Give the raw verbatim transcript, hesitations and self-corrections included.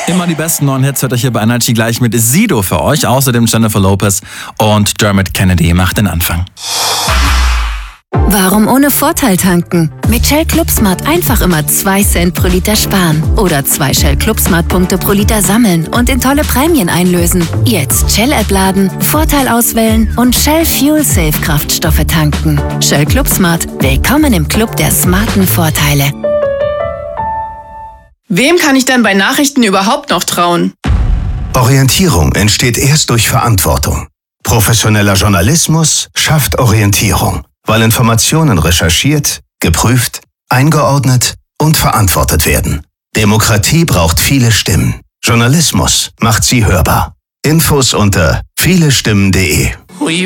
Immer die besten neuen Hits hört euch hier bei Energy gleich mit Sido für euch. Außerdem Jennifer Lopez und Dermot Kennedy macht den Anfang. Warum ohne Vorteil tanken? Mit Shell ClubSmart einfach immer zwei Cent pro Liter sparen. Oder zwei Shell ClubSmart-Punkte pro Liter sammeln und in tolle Prämien einlösen. Jetzt Shell-App laden, Vorteil auswählen und Shell Fuel Safe Kraftstoffe tanken. Shell ClubSmart. Willkommen im Club der smarten Vorteile. Wem kann ich denn bei Nachrichten überhaupt noch trauen? Orientierung entsteht erst durch Verantwortung. Professioneller Journalismus schafft Orientierung, weil Informationen recherchiert, geprüft, eingeordnet und verantwortet werden. Demokratie braucht viele Stimmen. Journalismus macht sie hörbar. Infos unter vielestimmen punkt de.